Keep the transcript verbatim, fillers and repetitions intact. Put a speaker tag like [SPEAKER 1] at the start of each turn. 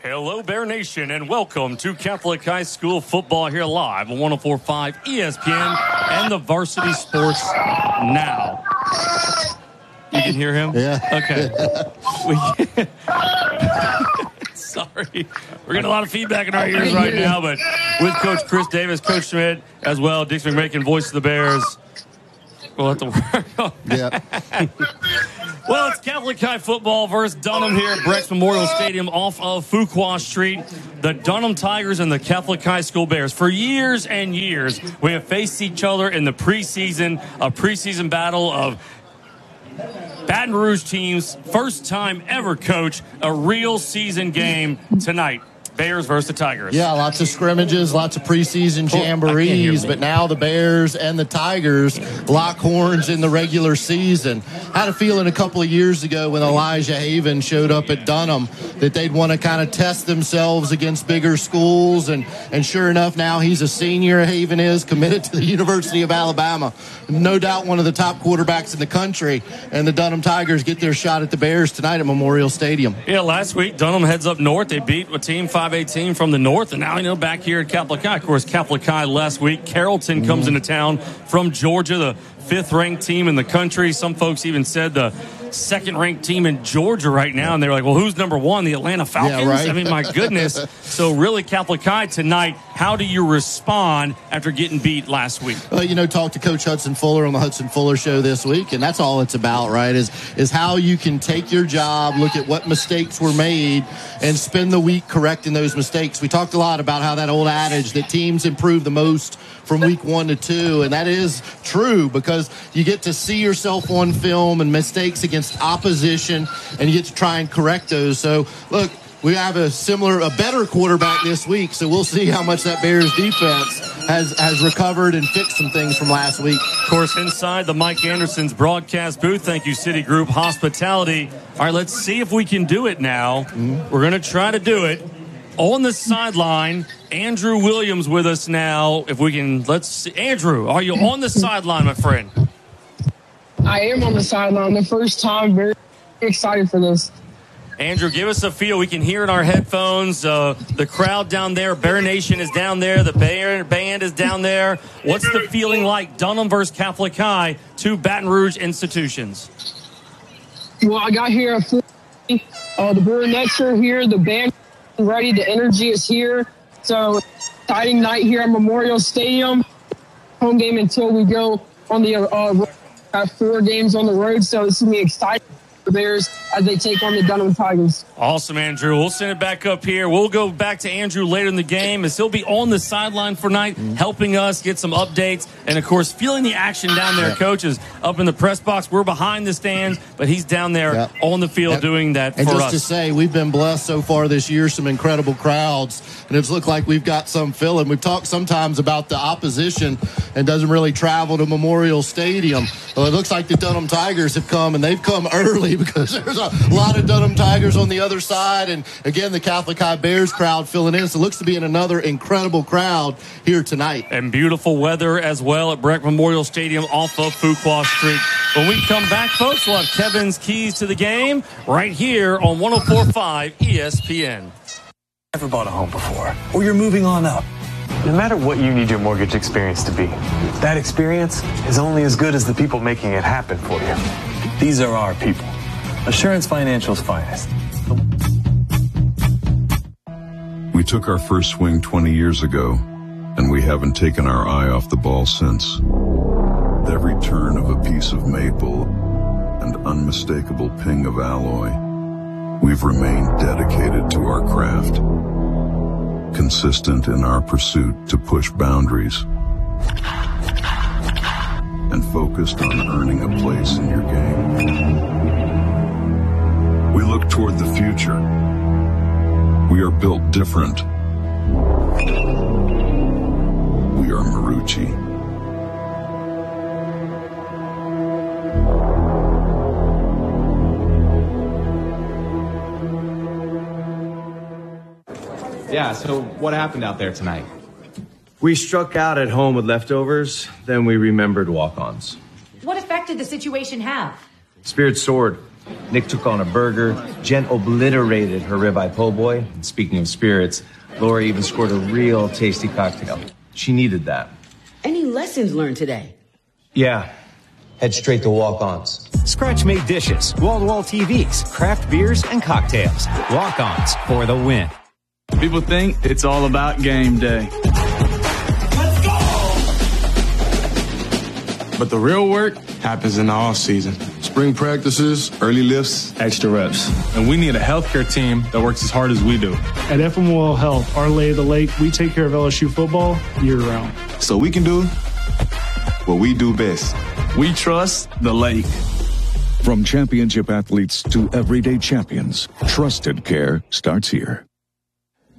[SPEAKER 1] Hello, Bear Nation, and welcome to Catholic High School football here live on one oh four point five E S P N and the Varsity Sports Now. You can hear him?
[SPEAKER 2] Yeah.
[SPEAKER 1] Okay. we, sorry. We're getting a lot of feedback in our ears right now, but with Coach Chris Davis, Coach Schmidt, as well, Dix McMakin, voice of the Bears. We'll have to work on that.
[SPEAKER 2] Yeah.
[SPEAKER 1] Well, it's Catholic High football versus Dunham here at Brex Memorial Stadium off of Fuqua Street. The Dunham Tigers and the Catholic High School Bears. For years and years, we have faced each other in the preseason, a preseason battle of Baton Rouge teams. First time ever, Coach, a real season game tonight. Bears versus the Tigers.
[SPEAKER 2] Yeah, lots of scrimmages, lots of preseason jamborees, but now the Bears and the Tigers lock horns in the regular season. I had a feeling a couple of years ago when Elijah Haven showed up at Dunham that they'd want to kind of test themselves against bigger schools, and, and sure enough, now he's a senior, Haven is, committed to the University of Alabama. No doubt one of the top quarterbacks in the country, and the Dunham Tigers get their shot at the Bears tonight at Memorial Stadium.
[SPEAKER 1] Yeah, last week, Dunham heads up north. They beat a team five eighteen from the north, and now, you know, back here at Catholic High. Of course, Catholic High last week. Carrollton comes into town from Georgia, the fifth-ranked team in the country. Some folks even said the second-ranked team in Georgia right now, and they're like, well, who's number one? The Atlanta Falcons?
[SPEAKER 2] Yeah, right.
[SPEAKER 1] I mean, my goodness. So really, Catholic High tonight, how do you respond after getting beat last week?
[SPEAKER 2] Well, you know, talked to Coach Hudson Fuller on the Hudson Fuller Show this week, and that's all it's about, right, is, is how you can take your job, look at what mistakes were made, and spend the week correcting those mistakes. We talked a lot about how that old adage that teams improve the most from week one to two, and that is true because you get to see yourself on film and mistakes against opposition, and you get to try and correct those. So, look, we have a similar, a better quarterback this week, so we'll see how much that Bears defense has, has recovered and fixed some things from last week.
[SPEAKER 1] Of course, inside the Mike Anderson's broadcast booth, thank you, Citigroup Hospitality. All right, let's see if we can do it now. Mm-hmm. We're going to try to do it. On the sideline, Andrew Williams with us now. If we can, let's see. Andrew, are you on the sideline, my friend?
[SPEAKER 3] I am on the sideline. The first time, very excited for this.
[SPEAKER 1] Andrew, give us a feel. We can hear in our headphones. Uh, the crowd down there, Bear Nation is down there. The Bear Band is down there. What's the feeling like? Dunham versus Catholic High, two Baton Rouge institutions.
[SPEAKER 3] Well, I got here at four. Uh, the Bear Nets are here. The band is ready. The energy is here. So, exciting night here at Memorial Stadium. Home game until we go on the uh, have four games on the road. So, this is going to be exciting. The Bears as they take on the Dunham Tigers.
[SPEAKER 1] Awesome, Andrew. We'll send it back up here. We'll go back to Andrew later in the game as he'll be on the sideline for night, mm-hmm. helping us get some updates and, of course, feeling the action down there. Yeah. Coaches up in the press box. We're behind the stands, but he's down there yeah. on the field yeah. doing that
[SPEAKER 2] and
[SPEAKER 1] for us.
[SPEAKER 2] And just to say, we've been blessed so far this year, some incredible crowds, and it's looked like we've got some filling. We've talked sometimes about the opposition and doesn't really travel to Memorial Stadium. Well, it looks like the Dunham Tigers have come, and they've come early because there's a lot of Dunham Tigers on the other side. And, again, the Catholic High Bears crowd filling in. So it looks to be in another incredible crowd here tonight.
[SPEAKER 1] And beautiful weather as well at Breck Memorial Stadium off of Fuqua Street. When we come back, folks, we'll have Kevin's keys to the game right here on one oh four point five E S P N.
[SPEAKER 4] Never bought a home before, or you're moving on up. No matter what you need your mortgage experience to be, that experience is only as good as the people making it happen for you. These are our people. Assurance Financial's finest.
[SPEAKER 5] We took our first swing twenty years ago, and we haven't taken our eye off the ball since. With every turn of a piece of maple and unmistakable ping of alloy, we've remained dedicated to our craft, consistent in our pursuit to push boundaries, and focused on earning a place in your game. We look toward the future. We are built different. We are Marucci.
[SPEAKER 6] Yeah, so what happened out there tonight?
[SPEAKER 7] We struck out at home with leftovers, then we remembered walk-ons.
[SPEAKER 8] What effect did the situation have?
[SPEAKER 7] Spirit soared. Nick took on a burger. Jen obliterated her ribeye po' boy. And speaking of spirits, Laura even scored a real tasty cocktail. She needed that.
[SPEAKER 8] Any lessons learned today?
[SPEAKER 7] Yeah. Head straight to walk-ons.
[SPEAKER 9] Scratch-made dishes, wall-to-wall T Vs, craft beers, and cocktails. Walk-ons for the win.
[SPEAKER 10] People think it's all about game day.
[SPEAKER 11] Let's go!
[SPEAKER 10] But the real work happens in the off-season.
[SPEAKER 12] Spring practices, early lifts,
[SPEAKER 10] extra reps. And we need a healthcare team that works as hard as we do.
[SPEAKER 13] At F M O L Health, our lay of the lake, we take care of L S U football year-round.
[SPEAKER 12] So we can do what we do best.
[SPEAKER 10] We trust the lake.
[SPEAKER 14] From championship athletes to everyday champions, trusted care starts here.